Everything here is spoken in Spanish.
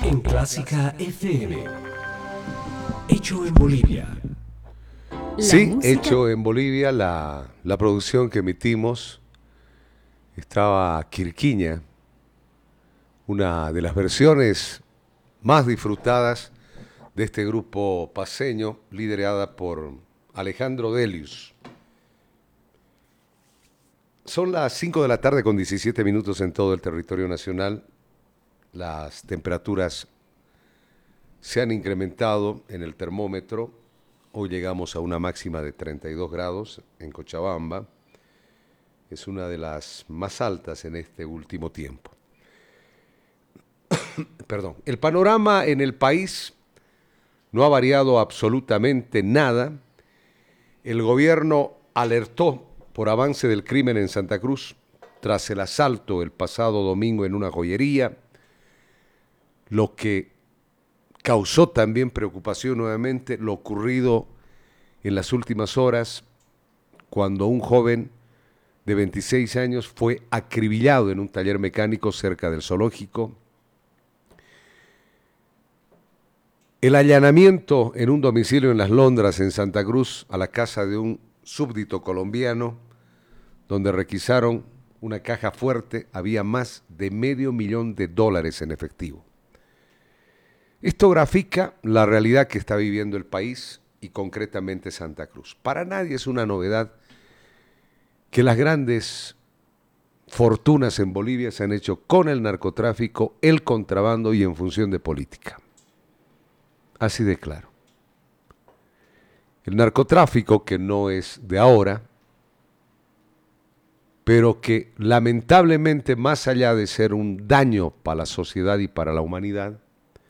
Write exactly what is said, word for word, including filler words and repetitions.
En Clásica F M. Hecho en Bolivia. La Sí, música- hecho en Bolivia, la, la producción que emitimos estaba Quirquiña, una de las versiones más disfrutadas de este grupo paceño, liderada por Alejandro Delius. Son las cinco de la tarde con diecisiete minutos en todo el territorio nacional. Las temperaturas se han incrementado en el termómetro. Hoy llegamos a una máxima de treinta y dos grados en Cochabamba. Es una de las más altas en este último tiempo. Perdón. El panorama en el país no ha variado absolutamente nada. El gobierno alertó por avance del crimen en Santa Cruz tras el asalto el pasado domingo en una joyería, lo que causó también preocupación nuevamente lo ocurrido en las últimas horas cuando un joven de veintiséis años fue acribillado en un taller mecánico cerca del zoológico. El allanamiento en un domicilio en Las Londras, en Santa Cruz, a la casa de un súbdito colombiano, donde requisaron una caja fuerte, había más de medio millón de dólares en efectivo. Esto grafica la realidad que está viviendo el país y concretamente Santa Cruz. Para nadie es una novedad que las grandes fortunas en Bolivia se han hecho con el narcotráfico, el contrabando y en función de política. Así de claro. El narcotráfico, que no es de ahora, pero que lamentablemente, más allá de ser un daño para la sociedad y para la humanidad,